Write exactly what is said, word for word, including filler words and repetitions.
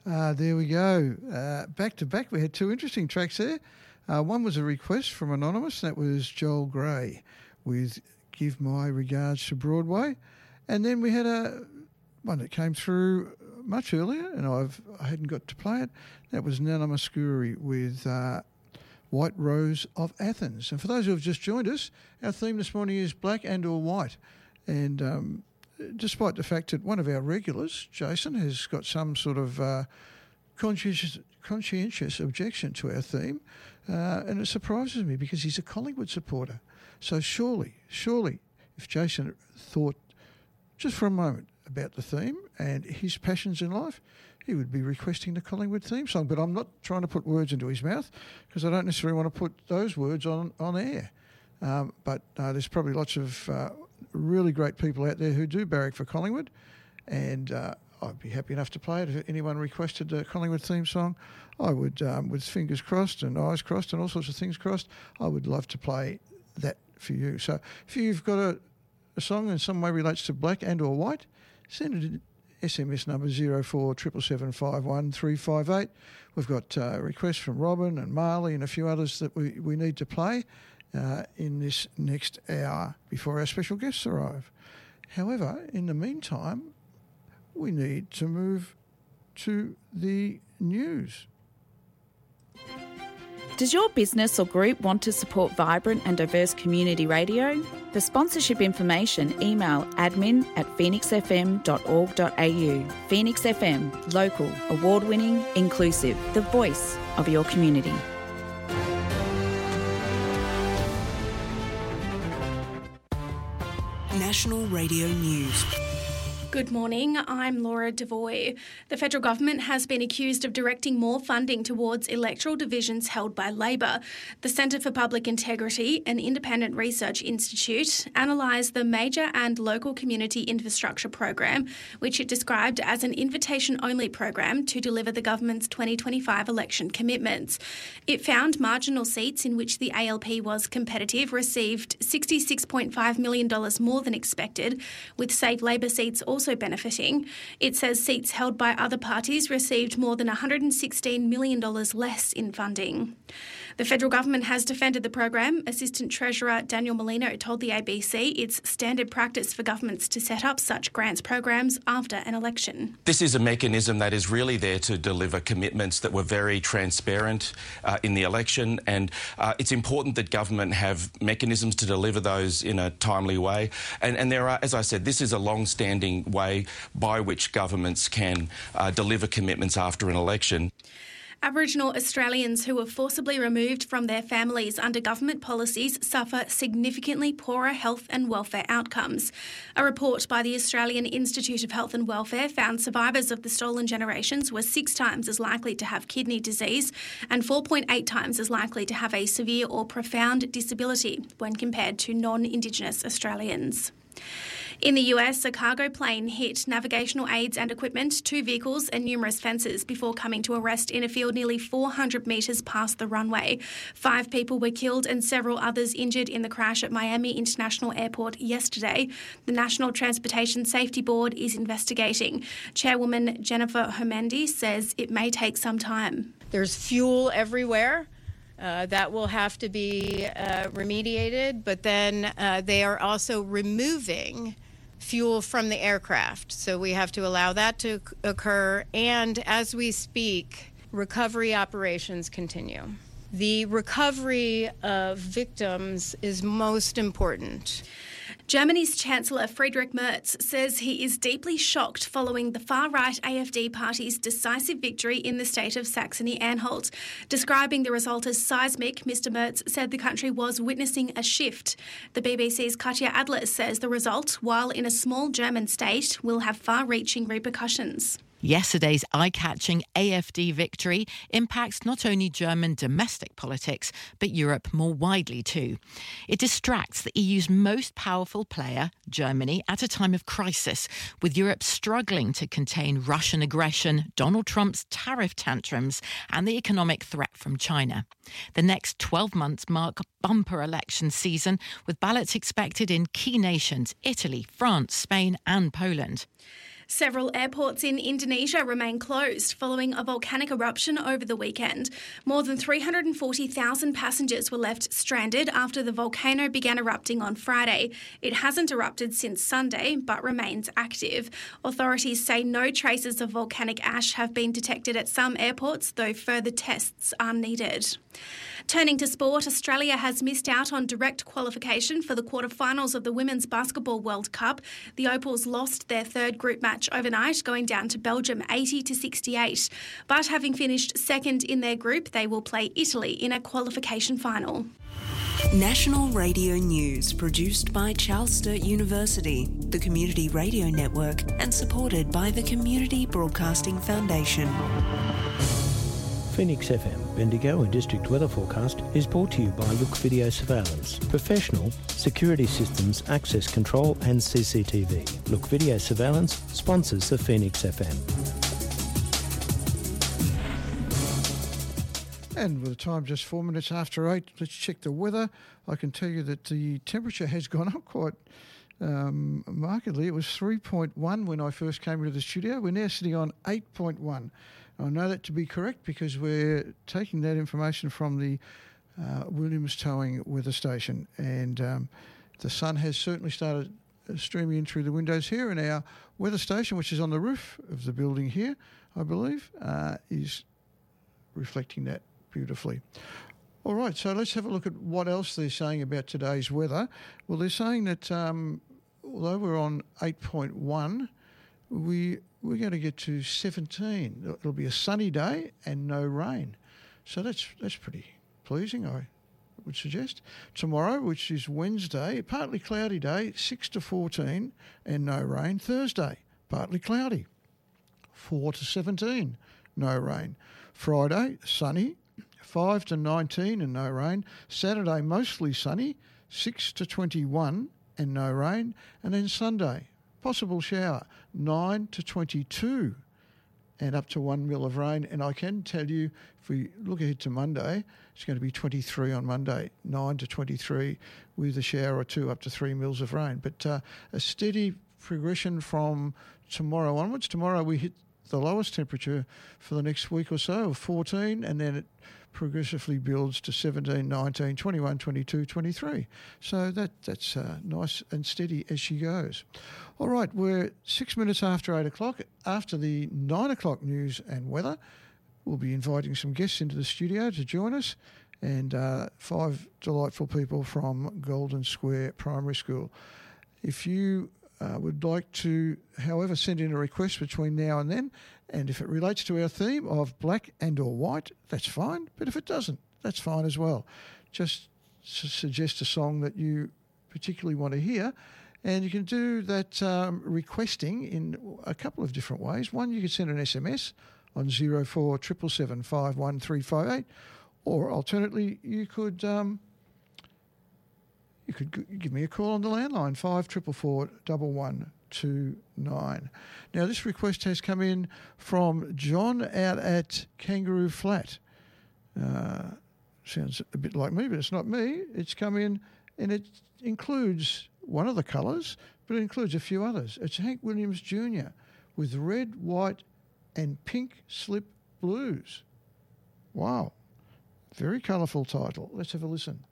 Uh, there we go. Uh, back to back, we had two interesting tracks there. Uh, one was a request from Anonymous, that was Joel Grey with Give My Regards to Broadway. And then we had a one that came through much earlier, and I've, I hadn't got to play it. That was Nana Muscuri with uh, White Rose of Athens. And for those who have just joined us, our theme this morning is black and or white. And um, despite the fact that one of our regulars, Jason, has got some sort of uh, conscientious, conscientious objection to our theme, uh, and it surprises me because he's a Collingwood supporter. So surely, surely, if Jason thought just for a moment about the theme and his passions in life, he would be requesting the Collingwood theme song. But I'm not trying to put words into his mouth because I don't necessarily want to put those words on, on air. Um, but uh, there's probably lots of uh, really great people out there who do barrack for Collingwood, and uh, I'd be happy enough to play it. If anyone requested the Collingwood theme song, I would, um, with fingers crossed and eyes crossed and all sorts of things crossed, I would love to play that for you. So if you've got a, a song in some way relates to black and or white, send it in S M S number zero four seven seven five one three five eight. We've got uh, requests from Robin and Marley and a few others that we, we need to play uh, in this next hour before our special guests arrive. However, in the meantime, we need to move to the news. Does your business or group want to support vibrant and diverse community radio? For sponsorship information, email admin at phoenix f m dot org dot a u. Phoenix F M, local, award-winning, inclusive, the voice of your community. National Radio News. Good morning, I'm Laura Devoy. The federal government has been accused of directing more funding towards electoral divisions held by Labor. The Centre for Public Integrity, an independent research institute, analysed the major and local community infrastructure program, which it described as an invitation-only program to deliver the government's twenty twenty-five election commitments. It found marginal seats in which the A L P was competitive received sixty-six point five million dollars more than expected, with Save Labor seats also benefiting. It says seats held by other parties received more than one hundred sixteen million dollars less in funding. The federal government has defended the program. Assistant Treasurer Daniel Molino told the A B C it's standard practice for governments to set up such grants programs after an election. This is a mechanism that is really there to deliver commitments that were very transparent uh, in the election, and uh, it's important that government have mechanisms to deliver those in a timely way. And, and there are, as I said, this is a long-standing way by which governments can uh, deliver commitments after an election. Aboriginal Australians who were forcibly removed from their families under government policies suffer significantly poorer health and welfare outcomes. A report by the Australian Institute of Health and Welfare found survivors of the stolen generations were six times as likely to have kidney disease and four point eight times as likely to have a severe or profound disability when compared to non-Indigenous Australians. In the U S, a cargo plane hit navigational aids and equipment, two vehicles and numerous fences before coming to a rest in a field nearly four hundred metres past the runway. Five people were killed and several others injured in the crash at Miami International Airport yesterday. The National Transportation Safety Board is investigating. Chairwoman Jennifer Homendy says it may take some time. There's fuel everywhere. Uh, that will have to be uh, remediated, but then uh, they are also removing fuel from the aircraft. So we have to allow that to occur. And as we speak, recovery operations continue. The recovery of victims is most important. Germany's Chancellor Friedrich Merz says he is deeply shocked following the far-right A F D party's decisive victory in the state of Saxony-Anhalt. Describing the result as seismic, Mister Merz said the country was witnessing a shift. The B B C's Katja Adler says the result, while in a small German state, will have far-reaching repercussions. Yesterday's eye-catching A F D victory impacts not only German domestic politics, but Europe more widely too. It distracts the E U's most powerful player, Germany, at a time of crisis, with Europe struggling to contain Russian aggression, Donald Trump's tariff tantrums, and the economic threat from China. The next twelve months mark bumper election season, with ballots expected in key nations, Italy, France, Spain and Poland. Several airports in Indonesia remain closed following a volcanic eruption over the weekend. More than three hundred forty thousand passengers were left stranded after the volcano began erupting on Friday. It hasn't erupted since Sunday, but remains active. Authorities say no traces of volcanic ash have been detected at some airports, though further tests are needed. Turning to sport, Australia has missed out on direct qualification for the quarterfinals of the Women's Basketball World Cup. The Opals lost their third group match overnight, going down to Belgium eighty to sixty-eight. But having finished second in their group, they will play Italy in a qualification final. National Radio News, produced by Charles Sturt University, the Community Radio Network, and supported by the Community Broadcasting Foundation. Phoenix F M, Bendigo and District Weather Forecast is brought to you by Look Video Surveillance. Professional security systems, access control and C C T V. Look Video Surveillance sponsors the Phoenix F M. And with the time just four minutes after eight, let's check the weather. I can tell you that the temperature has gone up quite um, markedly. It was three point one when I first came into the studio. We're now sitting on eight point one. I know that to be correct because we're taking that information from the uh, Williams Towing weather station, and um, the sun has certainly started streaming in through the windows here, and our weather station, which is on the roof of the building here, I believe, uh, is reflecting that beautifully. All right, so let's have a look at what else they're saying about today's weather. Well, they're saying that um, although we're on eight point one, we we're going to get to seventeen. It'll be a sunny day and no rain. So that's that's pretty pleasing, I would suggest. Tomorrow, which is Wednesday, partly cloudy day, six to fourteen and no rain. Thursday, partly cloudy, four to seventeen, no rain. Friday, sunny, five to nineteen and no rain. Saturday, mostly sunny, six to twenty-one and no rain. And then Sunday, possible shower, nine to twenty-two and up to one mil of rain. And I can tell you, if we look ahead to Monday, it's going to be twenty-three on Monday, nine to twenty-three with a shower or two up to three mils of rain. But uh, a steady progression from tomorrow onwards. Tomorrow we hit the lowest temperature for the next week or so of fourteen, and then it progressively builds to seventeen, nineteen, twenty-one, twenty-two, twenty-three. So that that's uh, nice and steady as she goes. All right, we're six minutes after eight o'clock. After the nine o'clock news and weather, we'll be inviting some guests into the studio to join us, and uh, five delightful people from Golden Square Primary School. If you Uh, would like to, however, send in a request between now and then, and if it relates to our theme of black and or white, that's fine, but if it doesn't, that's fine as well. Just su- suggest a song that you particularly want to hear, and you can do that um, requesting in a couple of different ways. One, you can send an S M S on zero four seven seven five one three five eight, or alternately, you could... Um, You could g- give me a call on the landline, five four four four, one one two nine. Now, this request has come in from John out at Kangaroo Flat. Uh, sounds a bit like me, but it's not me. It's come in, and it includes one of the colours, but it includes a few others. It's Hank Williams Junior with red, white and pink slip blues. Wow. Very colourful title. Let's have a listen.